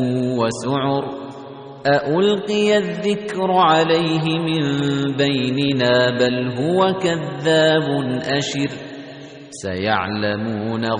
وسعر أألقي الذكر عليه من بيننا بل هو كذاب أشر سيعلمون